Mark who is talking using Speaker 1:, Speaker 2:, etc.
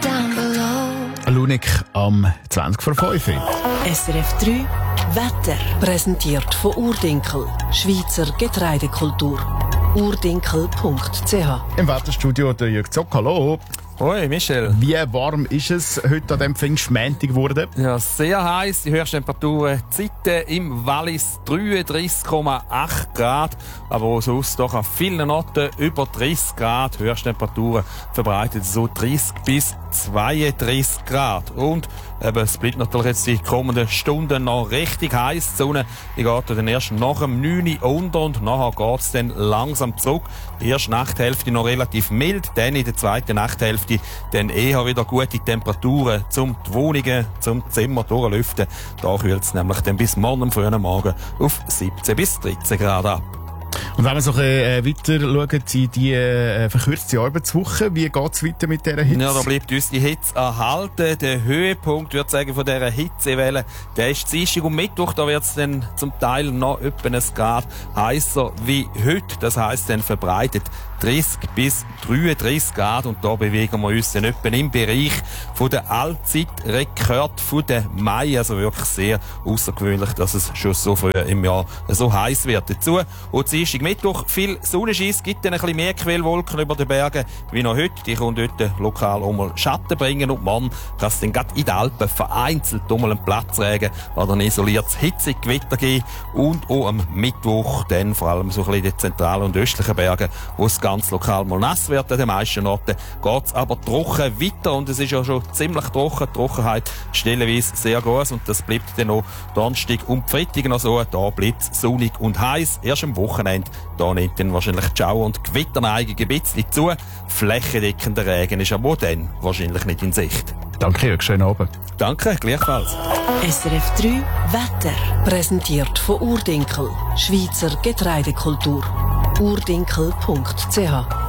Speaker 1: down below.
Speaker 2: Lunik am 20 vor 5.
Speaker 3: SRF 3 Wetter. Präsentiert von Urdinkel, Schweizer Getreidekultur. urdinkel.ch.
Speaker 2: Im Wetterstudio der Jürg Zock. Hallo.
Speaker 4: Hoi, Michel.
Speaker 2: Wie warm ist es heute an diesem Pfingstmontag geworden?
Speaker 4: Ja, sehr heiß. Die Höchsttemperaturen Zeiten im Wallis 33,8 Grad. Aber sonst doch an vielen Orten über 30 Grad. Höchsttemperaturen verbreitet so 30 bis 32 Grad. Und eben, es bleibt natürlich jetzt die kommenden Stunden noch richtig heiß. Die Sonne die geht dann erst nach dem 9 Uhr unter und nachher geht es dann langsam zurück. Die erste Nachthälfte noch relativ mild, dann in der zweiten Nachthälfte dann eher wieder gute Temperaturen zum die Wohnungen, zum Zimmer durchlüften. Da kühlt es nämlich dann bis morgen am frühen Morgen auf 17 bis 13 Grad ab.
Speaker 2: Und wenn wir so ein bisschen weiter schauen, in die verkürzte Arbeitswoche, wie geht es weiter mit dieser Hitze?
Speaker 4: Ja, da bleibt uns die Hitze erhalten. Der Höhepunkt, würde ich sagen, von dieser Hitzewelle, der ist Dienstag und Mittwoch. Da wird es dann zum Teil noch etwa ein Grad heißer wie heute. Das heisst dann verbreitet 30 bis 33 Grad. Und da bewegen wir uns dann etwa im Bereich von der Allzeitrekord von der Mai. Also wirklich sehr außergewöhnlich, dass es schon so früh im Jahr so heiß wird. Dazu und Dienstag, Mittwoch viel Sonnenschein, gibt dann ein bisschen mehr Quellwolken über den Bergen wie noch heute. Die können dort lokal auch mal Schatten bringen und morgen kann es dann gerade in den Alpen vereinzelt um einen Platzregen oder ein isoliertes Hitzegewitter geben. Und auch am Mittwoch dann vor allem so ein bisschen in den zentralen und östlichen Bergen, wo es ganz lokal mal nass wird. An den meisten Orten geht es aber trocken weiter und es ist ja schon ziemlich trocken. Die Trockenheit stellenweise sehr groß und das bleibt dann auch Donnerstag und Freitag noch so. Da bleibt es sonnig und heiß. Erst am Wochenende, da nimmt dann wahrscheinlich die Schauer- und Gewitterneigung ein bisschen zu. Flächendeckender Regen ist aber dann wahrscheinlich nicht in Sicht.
Speaker 2: Danke, Jürg. Schönen Abend.
Speaker 4: Danke, gleichfalls.
Speaker 3: SRF 3 Wetter. Präsentiert von Urdinkel, Schweizer Getreidekultur. urdinkel.ch